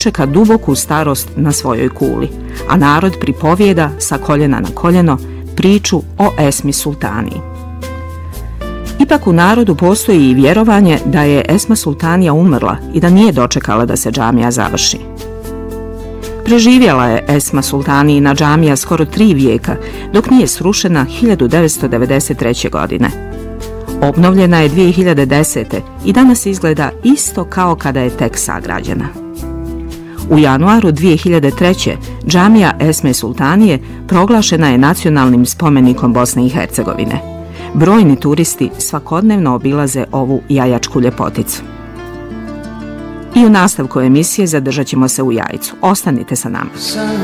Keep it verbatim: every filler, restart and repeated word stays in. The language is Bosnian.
čeka duboku starost na svojoj kuli, a narod pripovijeda sa koljena na koljeno priču o Esmi Sultaniji. Ipak u narodu postoji i vjerovanje da je Esma Sultanija umrla i da nije dočekala da se džamija završi. Preživjela je Esma Sultanijina džamija skoro tri vijeka, dok nije srušena hiljadu devetsto devedeset treće. godine. Obnovljena je dvije hiljade desete. i danas izgleda isto kao kada je tek sagrađena. U januaru dvije hiljade treće. džamija Esme Sultanije proglašena je nacionalnim spomenikom Bosne i Hercegovine. Brojni turisti svakodnevno obilaze ovu jajačku ljepoticu. I u nastavku emisije zadržat ćemo se u Jajcu. Ostanite sa nama.